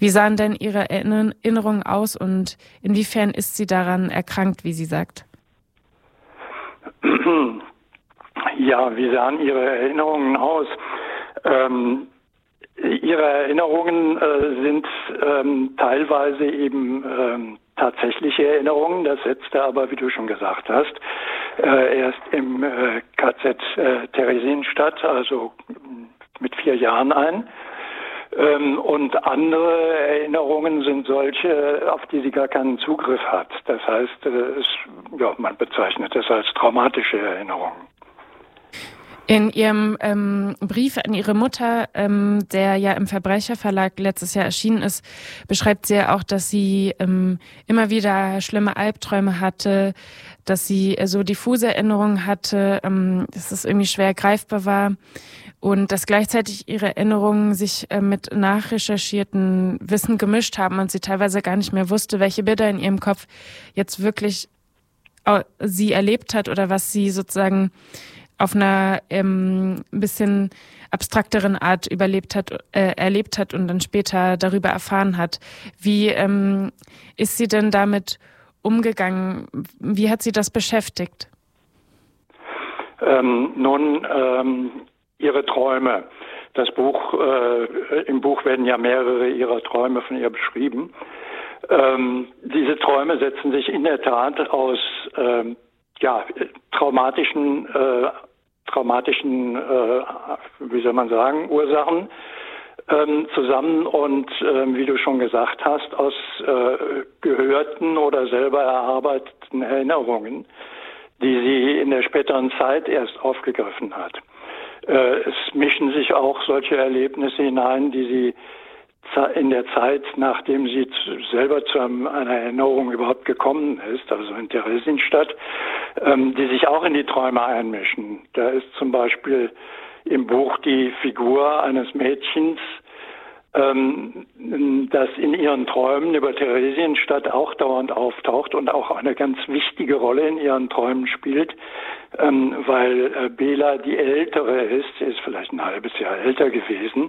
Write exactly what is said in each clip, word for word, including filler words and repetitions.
Wie sahen denn Ihre Erinnerungen aus und inwiefern ist sie daran erkrankt, wie sie sagt? Ja, wie sahen Ihre Erinnerungen aus? Ähm, Ihre Erinnerungen äh, sind ähm, teilweise eben ähm, tatsächliche Erinnerungen. Das setzte aber, wie du schon gesagt hast, äh, erst im äh, K Z äh, Theresienstadt, also mit vier Jahren ein. Ähm, und andere Erinnerungen sind solche, auf die sie gar keinen Zugriff hat. Das heißt, äh, es, ja, man bezeichnet es als traumatische Erinnerungen. In Ihrem ähm, Brief an Ihre Mutter, ähm, der ja im Verbrecherverlag letztes Jahr erschienen ist, beschreibt sie ja auch, dass sie ähm, immer wieder schlimme Albträume hatte, dass sie äh, so diffuse Erinnerungen hatte, ähm, dass es irgendwie schwer greifbar war und dass gleichzeitig ihre Erinnerungen sich äh, mit nachrecherchierten Wissen gemischt haben und sie teilweise gar nicht mehr wusste, welche Bilder in ihrem Kopf jetzt wirklich äh, sie erlebt hat oder was sie sozusagen auf einer ähm, ein bisschen abstrakteren Art überlebt hat, äh, erlebt hat und dann später darüber erfahren hat. Wie ähm, ist sie denn damit umgegangen? Wie hat sie das beschäftigt? Ähm, nun, ähm, ihre Träume. Das Buch, äh, im Buch werden ja mehrere ihrer Träume von ihr beschrieben. Ähm, diese Träume setzen sich in der Tat aus ähm, ja, traumatischen, äh, traumatischen, äh, wie soll man sagen, Ursachen ähm, zusammen und, äh, wie du schon gesagt hast, aus äh, gehörten oder selber erarbeiteten Erinnerungen, die sie in der späteren Zeit erst aufgegriffen hat. Äh, es mischen sich auch solche Erlebnisse hinein, die sie in der Zeit, nachdem sie selber zu einer Erinnerung überhaupt gekommen ist, also in Theresienstadt, ähm, die sich auch in die Träume einmischen. Da ist zum Beispiel im Buch die Figur eines Mädchens, ähm, das in ihren Träumen über Theresienstadt auch dauernd auftaucht und auch eine ganz wichtige Rolle in ihren Träumen spielt, ähm, weil äh, Bela die Ältere ist, sie ist vielleicht ein halbes Jahr älter gewesen,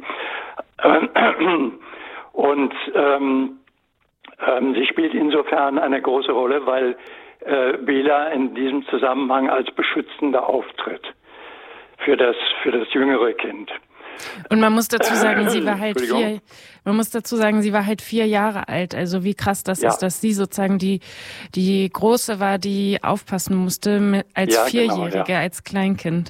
und ähm, ähm, sie spielt insofern eine große Rolle, weil äh, Bela in diesem Zusammenhang als Beschützender auftritt für das für das jüngere Kind. Und man muss dazu sagen, sie war halt vier. Man muss dazu sagen, sie war halt vier Jahre alt. Also wie krass das ja. ist, dass sie sozusagen die die Große war, die aufpassen musste mit, als ja, Vierjährige, genau, ja. als Kleinkind.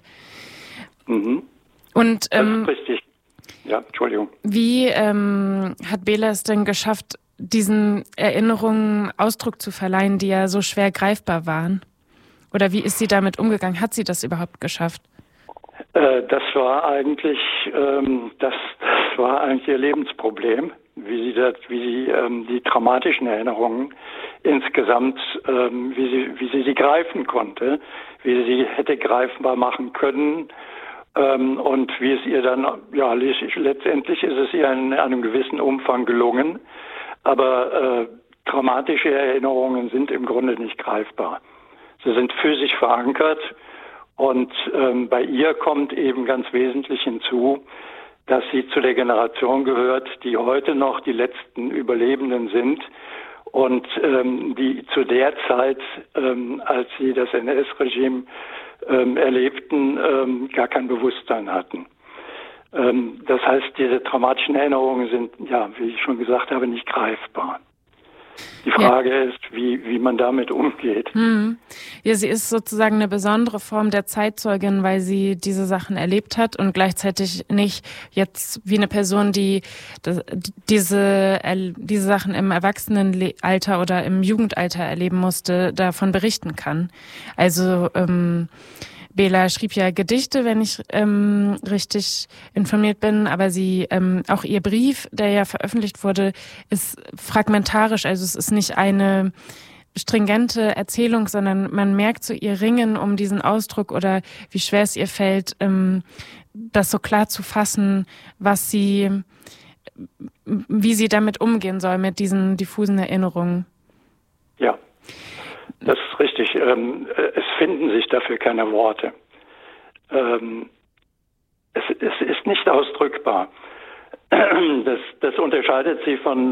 Mhm. Und ähm, das ist richtig. Ja, Entschuldigung. Wie ähm, hat Bela es denn geschafft, diesen Erinnerungen Ausdruck zu verleihen, die ja so schwer greifbar waren? Oder wie ist sie damit umgegangen? Hat sie das überhaupt geschafft? Äh, das war eigentlich, ähm, das, das war eigentlich ihr Lebensproblem, wie sie das, wie sie ähm, die traumatischen Erinnerungen insgesamt, ähm, wie sie, wie sie sie greifen konnte, wie sie sie hätte greifbar machen können. Ähm, und wie es ihr dann, ja, letztendlich ist es ihr in einem gewissen Umfang gelungen, aber äh, traumatische Erinnerungen sind im Grunde nicht greifbar. Sie sind physisch verankert und ähm, bei ihr kommt eben ganz wesentlich hinzu, dass sie zu der Generation gehört, die heute noch die letzten Überlebenden sind und ähm, die zu der Zeit, ähm, als sie das N S-Regime Ähm, erlebten, ähm, gar kein Bewusstsein hatten. Ähm, das heißt, diese traumatischen Erinnerungen sind, ja, wie ich schon gesagt habe, nicht greifbar. Die Frage ja. ist, wie, wie man damit umgeht. Hm. Ja, sie ist sozusagen eine besondere Form der Zeitzeugin, weil sie diese Sachen erlebt hat und gleichzeitig nicht jetzt wie eine Person, die das, diese, diese Sachen im Erwachsenenalter oder im Jugendalter erleben musste, davon berichten kann. Also ähm, Bela schrieb ja Gedichte, wenn ich ähm, richtig informiert bin, aber sie ähm, auch ihr Brief, der ja veröffentlicht wurde, ist fragmentarisch, also es ist nicht eine stringente Erzählung, sondern man merkt so ihr Ringen um diesen Ausdruck oder wie schwer es ihr fällt, ähm, das so klar zu fassen, was sie, wie sie damit umgehen soll, mit diesen diffusen Erinnerungen. Ja. Das ist richtig. Ähm, es finden sich dafür keine Worte. Ähm, es, es ist nicht ausdrückbar. Das, das unterscheidet sie von